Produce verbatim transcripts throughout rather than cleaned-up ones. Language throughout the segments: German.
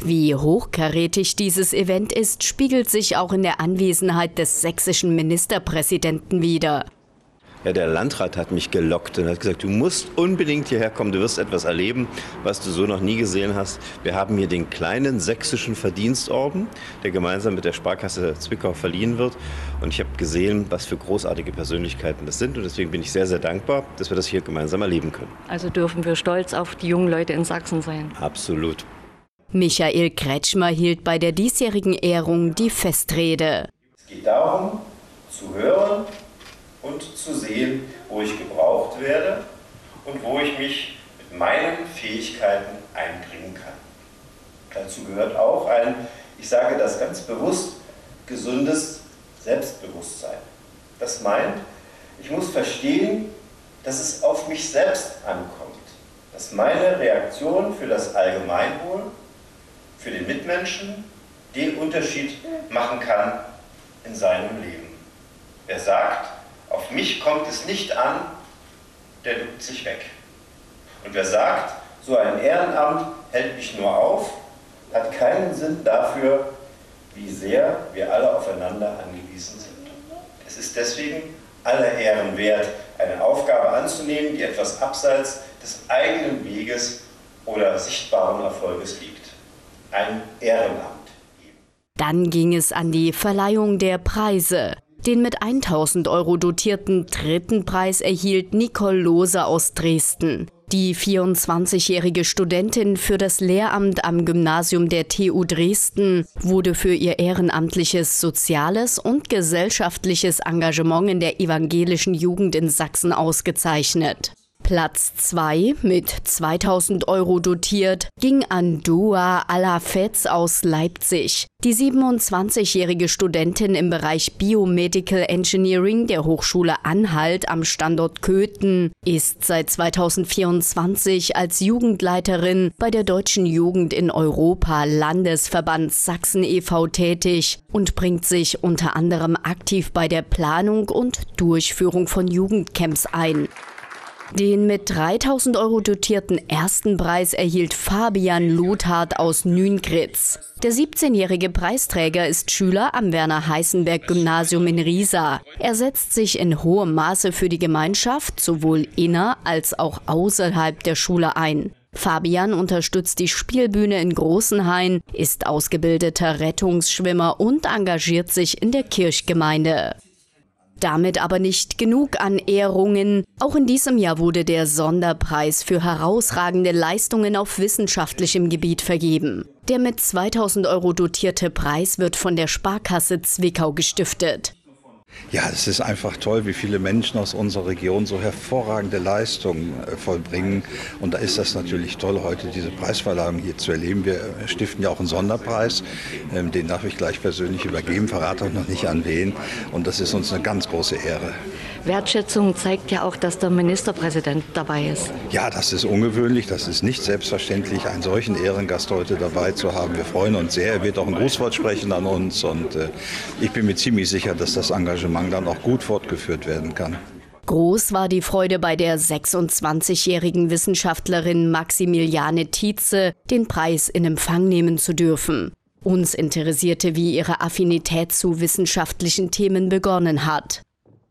Wie hochkarätig dieses Event ist, spiegelt sich auch in der Anwesenheit des sächsischen Ministerpräsidenten wider. Ja, der Landrat hat mich gelockt und hat gesagt, du musst unbedingt hierher kommen, du wirst etwas erleben, was du so noch nie gesehen hast. Wir haben hier den kleinen sächsischen Verdienstorden, der gemeinsam mit der Sparkasse Zwickau verliehen wird. Und ich habe gesehen, was für großartige Persönlichkeiten das sind. Und deswegen bin ich sehr, sehr dankbar, dass wir das hier gemeinsam erleben können. Also dürfen wir stolz auf die jungen Leute in Sachsen sein. Absolut. Michael Kretschmer hielt bei der diesjährigen Ehrung die Festrede. Es geht darum, zu hören und zu sehen, wo ich gebraucht werde und wo ich mich mit meinen Fähigkeiten einbringen kann. Dazu gehört auch ein, ich sage das ganz bewusst, gesundes Selbstbewusstsein. Das meint, ich muss verstehen, dass es auf mich selbst ankommt, dass meine Reaktion für das Allgemeinwohl, für den Mitmenschen den Unterschied machen kann in seinem Leben. Wer sagt, auf mich kommt es nicht an, der duckt sich weg. Und wer sagt, so ein Ehrenamt hält mich nur auf, hat keinen Sinn dafür, wie sehr wir alle aufeinander angewiesen sind. Es ist deswegen aller Ehren wert, eine Aufgabe anzunehmen, die etwas abseits des eigenen Weges oder sichtbaren Erfolges liegt. Ein Ehrenamt. Dann ging es an die Verleihung der Preise. Den mit tausend Euro dotierten dritten Preis erhielt Nicole Lohse aus Dresden. Die vierundzwanzigjährige Studentin für das Lehramt am Gymnasium der T U Dresden wurde für ihr ehrenamtliches, soziales und gesellschaftliches Engagement in der evangelischen Jugend in Sachsen ausgezeichnet. Platz zwei mit zweitausend Euro dotiert ging an Dua Alafetz aus Leipzig. Die siebenundzwanzigjährige Studentin im Bereich Biomedical Engineering der Hochschule Anhalt am Standort Köthen ist seit zweitausendvierundzwanzig als Jugendleiterin bei der Deutschen Jugend in Europa Landesverband Sachsen e V tätig und bringt sich unter anderem aktiv bei der Planung und Durchführung von Jugendcamps ein. Den mit dreitausend Euro dotierten ersten Preis erhielt Fabian Lothard aus Nüngritz. Der siebzehnjährige Preisträger ist Schüler am Werner-Heißenberg-Gymnasium in Riesa. Er setzt sich in hohem Maße für die Gemeinschaft sowohl inner- als auch außerhalb der Schule ein. Fabian unterstützt die Spielbühne in Großenhain, ist ausgebildeter Rettungsschwimmer und engagiert sich in der Kirchgemeinde. Damit aber nicht genug an Ehrungen. Auch in diesem Jahr wurde der Sonderpreis für herausragende Leistungen auf wissenschaftlichem Gebiet vergeben. Der mit zweitausend Euro dotierte Preis wird von der Sparkasse Zwickau gestiftet. Ja, es ist einfach toll, wie viele Menschen aus unserer Region so hervorragende Leistungen vollbringen. Und da ist das natürlich toll, heute diese Preisverleihung hier zu erleben. Wir stiften ja auch einen Sonderpreis, den darf ich gleich persönlich übergeben, verrate auch noch nicht an wen. Und das ist uns eine ganz große Ehre. Wertschätzung zeigt ja auch, dass der Ministerpräsident dabei ist. Ja, das ist ungewöhnlich, das ist nicht selbstverständlich, einen solchen Ehrengast heute dabei zu haben. Wir freuen uns sehr, er wird auch ein Grußwort sprechen an uns und äh, ich bin mir ziemlich sicher, dass das Engagement dann auch gut fortgeführt werden kann. Groß war die Freude bei der sechsundzwanzigjährigen Wissenschaftlerin Maximiliane Tietze, den Preis in Empfang nehmen zu dürfen. Uns interessierte, wie ihre Affinität zu wissenschaftlichen Themen begonnen hat.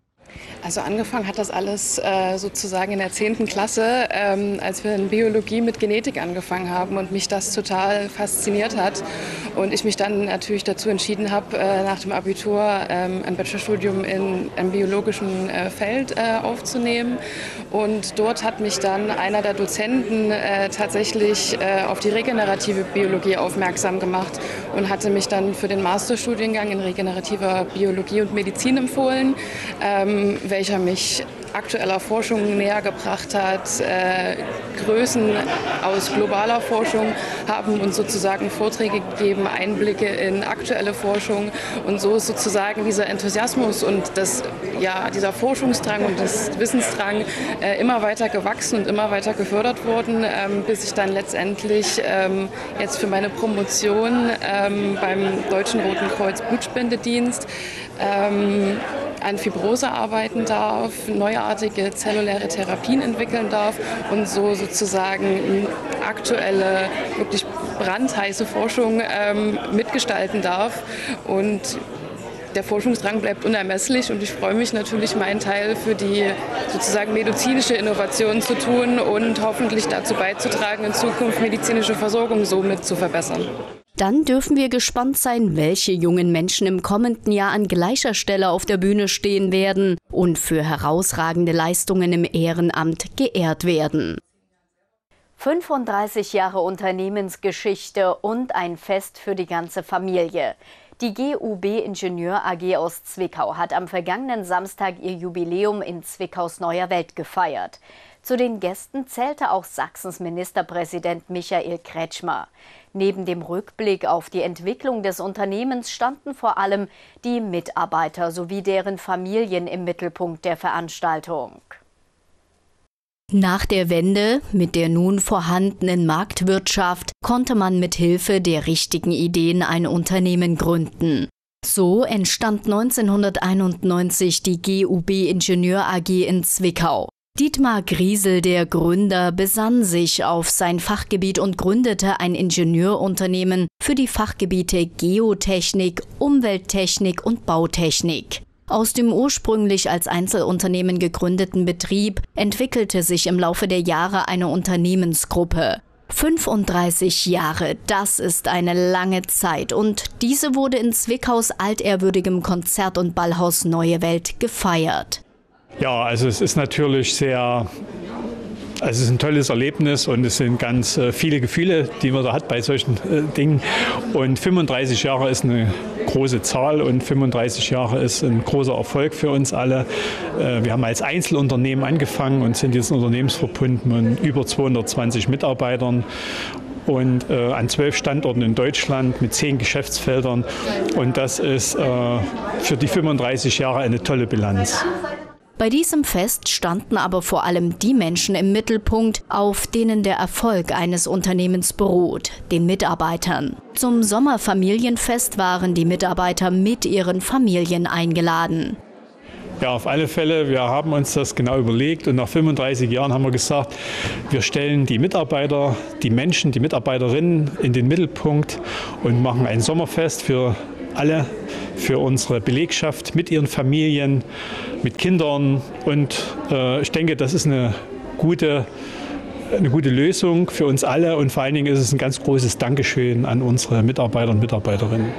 Also angefangen hat das alles äh, sozusagen in der zehnten Klasse, ähm, als wir in Biologie mit Genetik angefangen haben und mich das total fasziniert hat. Und ich mich dann natürlich dazu entschieden habe, äh, nach dem Abitur ähm, ein Bachelorstudium in einem biologischen äh, Feld äh, aufzunehmen. Und dort hat mich dann einer der Dozenten äh, tatsächlich äh, auf die regenerative Biologie aufmerksam gemacht und hatte mich dann für den Masterstudiengang in regenerativer Biologie und Medizin empfohlen, ähm, welcher mich aktueller Forschung näher gebracht hat. Äh, Größen aus globaler Forschung haben uns sozusagen Vorträge gegeben, Einblicke in aktuelle Forschung. Und so ist sozusagen dieser Enthusiasmus und das, ja, dieser Forschungsdrang und das Wissensdrang äh, immer weiter gewachsen und immer weiter gefördert worden, ähm, bis ich dann letztendlich ähm, jetzt für meine Promotion ähm, beim Deutschen Roten Kreuz Blutspendedienst ähm, an Fibrose arbeiten darf, neuartige zelluläre Therapien entwickeln darf und so sozusagen aktuelle, wirklich brandheiße Forschung ähm, mitgestalten darf. Und der Forschungsdrang bleibt unermesslich und ich freue mich natürlich, meinen Teil für die sozusagen medizinische Innovation zu tun und hoffentlich dazu beizutragen, in Zukunft medizinische Versorgung somit zu verbessern. Dann dürfen wir gespannt sein, welche jungen Menschen im kommenden Jahr an gleicher Stelle auf der Bühne stehen werden und für herausragende Leistungen im Ehrenamt geehrt werden. fünfunddreißig Jahre Unternehmensgeschichte und ein Fest für die ganze Familie. Die G U B Ingenieur A G aus Zwickau hat am vergangenen Samstag ihr Jubiläum in Zwickaus Neuer Welt gefeiert. Zu den Gästen zählte auch Sachsens Ministerpräsident Michael Kretschmer. Neben dem Rückblick auf die Entwicklung des Unternehmens standen vor allem die Mitarbeiter sowie deren Familien im Mittelpunkt der Veranstaltung. Nach der Wende mit der nun vorhandenen Marktwirtschaft konnte man mit Hilfe der richtigen Ideen ein Unternehmen gründen. So entstand neunzehnhunderteinundneunzig die G U B Ingenieur A G in Zwickau. Dietmar Griesel, der Gründer, besann sich auf sein Fachgebiet und gründete ein Ingenieurunternehmen für die Fachgebiete Geotechnik, Umwelttechnik und Bautechnik. Aus dem ursprünglich als Einzelunternehmen gegründeten Betrieb entwickelte sich im Laufe der Jahre eine Unternehmensgruppe. fünfunddreißig Jahre, das ist eine lange Zeit und diese wurde in Zwickaus altehrwürdigem Konzert- und Ballhaus Neue Welt gefeiert. Ja, also es ist natürlich sehr, also es ist ein tolles Erlebnis und es sind ganz äh, viele Gefühle, die man da hat bei solchen äh, Dingen. Und fünfunddreißig Jahre ist eine große Zahl und fünfunddreißig Jahre ist ein großer Erfolg für uns alle. Äh, wir haben als Einzelunternehmen angefangen und sind jetzt Unternehmensverbund mit über zweihundertzwanzig Mitarbeitern. Und äh, an zwölf Standorten in Deutschland mit zehn Geschäftsfeldern. Und das ist äh, für die fünfunddreißig Jahre eine tolle Bilanz. Bei diesem Fest standen aber vor allem die Menschen im Mittelpunkt, auf denen der Erfolg eines Unternehmens beruht, den Mitarbeitern. Zum Sommerfamilienfest waren die Mitarbeiter mit ihren Familien eingeladen. Ja, auf alle Fälle, wir haben uns das genau überlegt und nach fünfunddreißig Jahren haben wir gesagt, wir stellen die Mitarbeiter, die Menschen, die Mitarbeiterinnen in den Mittelpunkt und machen ein Sommerfest für alle, für unsere Belegschaft mit ihren Familien, mit Kindern und äh, ich denke, das ist eine gute, eine gute Lösung für uns alle und vor allen Dingen ist es ein ganz großes Dankeschön an unsere Mitarbeiter und Mitarbeiterinnen.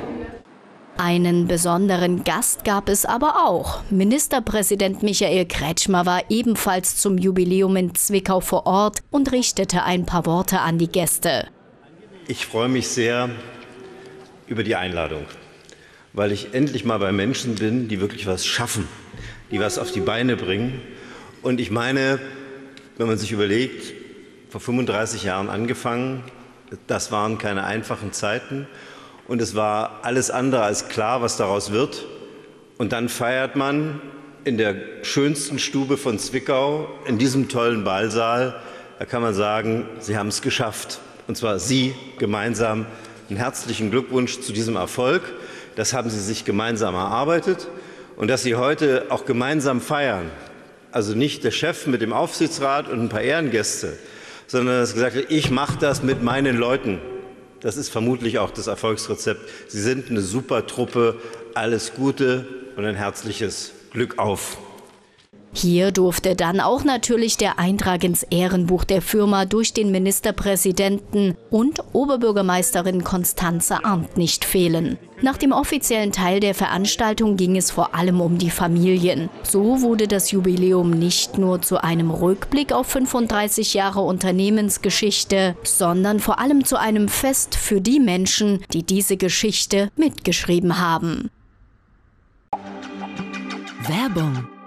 Einen besonderen Gast gab es aber auch. Ministerpräsident Michael Kretschmer war ebenfalls zum Jubiläum in Zwickau vor Ort und richtete ein paar Worte an die Gäste. Ich freue mich sehr über die Einladung, weil ich endlich mal bei Menschen bin, die wirklich was schaffen, die was auf die Beine bringen. Und ich meine, wenn man sich überlegt, vor fünfunddreißig Jahren angefangen, das waren keine einfachen Zeiten. Und es war alles andere als klar, was daraus wird. Und dann feiert man in der schönsten Stube von Zwickau, in diesem tollen Ballsaal. Da kann man sagen, Sie haben es geschafft. Und zwar Sie gemeinsam. Einen herzlichen Glückwunsch zu diesem Erfolg. Das haben Sie sich gemeinsam erarbeitet. Und dass Sie heute auch gemeinsam feiern, also nicht der Chef mit dem Aufsichtsrat und ein paar Ehrengäste, sondern dass gesagt wird, ich mache das mit meinen Leuten. Das ist vermutlich auch das Erfolgsrezept. Sie sind eine super Truppe. Alles Gute und ein herzliches Glück auf. Hier durfte dann auch natürlich der Eintrag ins Ehrenbuch der Firma durch den Ministerpräsidenten und Oberbürgermeisterin Constanze Arndt nicht fehlen. Nach dem offiziellen Teil der Veranstaltung ging es vor allem um die Familien. So wurde das Jubiläum nicht nur zu einem Rückblick auf fünfunddreißig Jahre Unternehmensgeschichte, sondern vor allem zu einem Fest für die Menschen, die diese Geschichte mitgeschrieben haben. Werbung